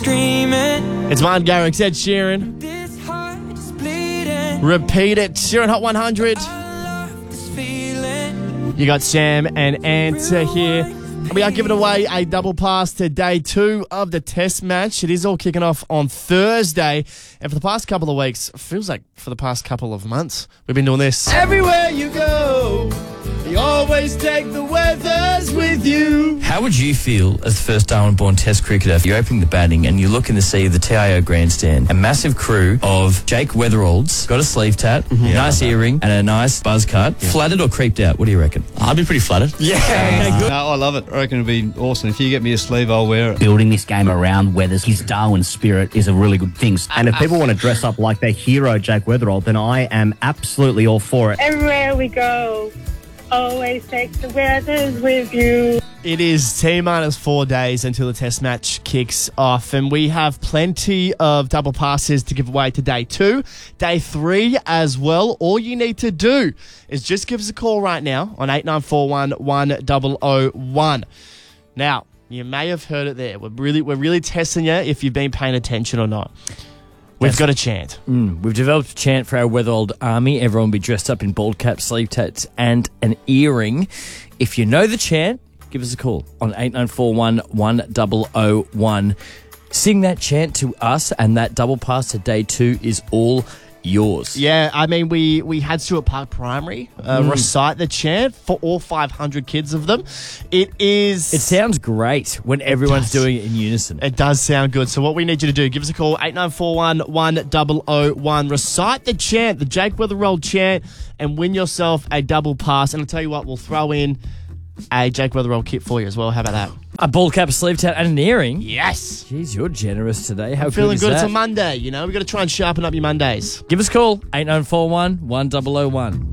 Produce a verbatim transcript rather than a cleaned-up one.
screaming. It's Martin Garrix, Ed Sheeran. This heart is bleeding. Repeat it. You're on Hot one hundred. I love this feeling. You got Sam and Anta here. We are giving away a double pass to day two of the test match. It is all kicking off on Thursday. And for the past couple of weeks, feels like for the past couple of months, we've been doing this. Everywhere you go, you always take the weathers with you. How would you feel as the first Darwin-born Test cricketer? You're opening the batting and you look in the sea of the T I O grandstand. A massive crew of Jake Weatheralds, got a sleeve tat, mm-hmm. yeah, nice earring, and a nice buzz cut. Yeah. Flattered or creeped out? What do you reckon? I'd be pretty flattered. Yeah. Okay, good. No, I love it. I reckon it'd be awesome. If you get me a sleeve, I'll wear it. Building this game around Weathers, his Darwin spirit is a really good thing. And if people want to dress up like their hero, Jake Weatherald, then I am absolutely all for it. Everywhere we go, always take the weathers with you. It is T-minus four days until the test match kicks off, and we have plenty of double passes to give away to day two, day three as well. All you need to do is just give us a call right now on eight nine four one, one zero zero one. Now, you may have heard it there. We're really, we're really testing you if you've been paying attention or not. We've That's, got a chant. Mm, we've developed a chant for our Weatherald army. Everyone will be dressed up in bald caps, sleeve tats, and an earring. If you know the chant, give us a call on eight nine four one, one zero zero one. Sing that chant to us, and that double pass to day two is all yours. Yeah, I mean, we, we had Stuart Park Primary uh, mm. recite the chant for all five hundred kids of them. It is... It sounds great when everyone's doing it in unison. It does sound good. So what we need you to do, give us a call, eight nine four one, one zero zero one. Recite the chant, the Jake Weatherald chant, and win yourself a double pass. And I'll tell you what, we'll throw in a Jake Weatherald kit for you as well. How about that? A bald cap, a sleeve tat, and an earring? Yes. Jeez, you're generous today. How I'm feeling good good. is It's that? a Monday, you know. We've got to try and sharpen up your Mondays. Give us a call, eight nine four one, one zero zero one.